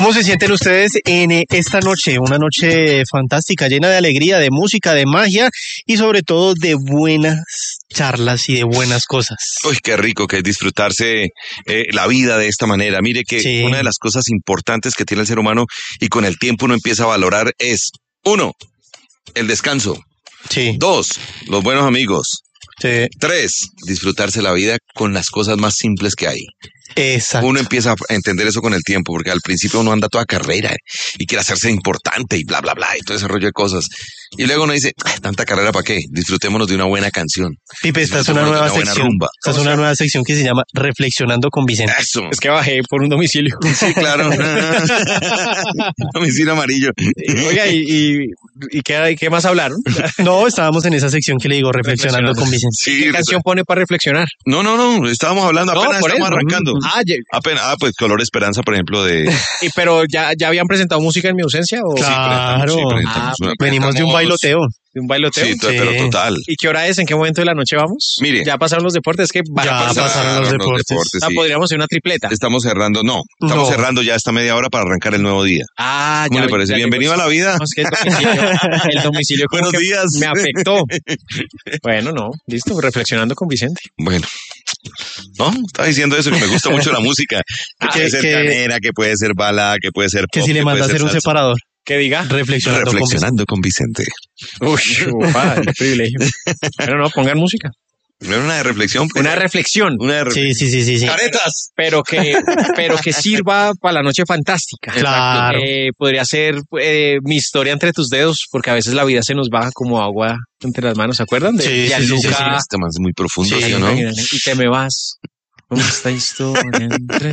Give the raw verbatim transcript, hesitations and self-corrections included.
¿Cómo se sienten ustedes en esta noche? Una noche fantástica, llena de alegría, de música, de magia y sobre todo de buenas charlas y de buenas cosas. Uy, qué rico que es disfrutarse eh, la vida de esta manera. Mire que sí. Una de las cosas importantes que tiene el ser humano y con el tiempo uno empieza a valorar es, uno, el descanso. Sí. Dos, los buenos amigos. Sí. Tres, disfrutarse la vida con las cosas más simples que hay. Exacto. Uno empieza a entender eso con el tiempo, porque al principio uno anda toda carrera y quiere hacerse importante y bla, bla, bla, y todo ese rollo de cosas. Y luego uno dice, tanta carrera ¿para qué? Disfrutémonos de una buena canción. Pipe, esta es una nueva una sección. Esta es una nueva sección que se llama Reflexionando con Vicente. Eso. Es que bajé por un domicilio. Sí, claro. Domicilio amarillo. Oiga, ¿y, y, y qué, qué más hablaron? No, estábamos en esa sección que le digo, Reflexionando, Reflexionando. con Vicente. Sí, ¿Qué canción pone para reflexionar? No, no, no, estábamos hablando, apenas no, estamos eso. arrancando. Ah, ya. Apenas, ah, pues Color Esperanza, por ejemplo, de... ¿Y pero ya, ya habían presentado música en mi ausencia? ¿O? Claro, sí, presentamos, ah, una, venimos de un bailoteo. ¿De un bailoteo? Sí, sí, pero total. ¿Y qué hora es? ¿En qué momento de la noche vamos? Mire. Ya pasaron los deportes, es que van ya a pasar. pasaron los deportes. Los deportes Ah, sí. podríamos hacer una tripleta. Estamos cerrando, no, estamos no. cerrando ya esta media hora para arrancar el nuevo día. Ah, ¿Cómo ya. le parece? Ya Bienvenido a la vida. No, es que el domicilio, el domicilio como Buenos que días. me afectó. Bueno, no, listo, reflexionando con Vicente. Bueno, no, estaba diciendo eso, que me gusta mucho la música. Que Ah, puede ser que, canera, que puede ser balada, que puede ser que pop, si le que manda a puede hacer un salsa. separador. ¿Qué diga? Reflexionando, Reflexionando con Vicente. Uy, ufa, qué privilegio. Pero no, pongan música. No era una de reflexión. Pues, Una reflexión. Una de reflexión. Sí, sí, sí, sí, sí. ¡Caretas! Pero que, pero que sirva para la noche fantástica. Claro. Eh, podría ser eh, Mi historia entre tus dedos, porque a veces la vida se nos baja como agua entre las manos, ¿se acuerdan? De Sí, sí, Gianluca. sí, sí, sí. Este man es muy profundo, Sí, ¿sí o no? Y te me vas. ¿Cómo está historia entre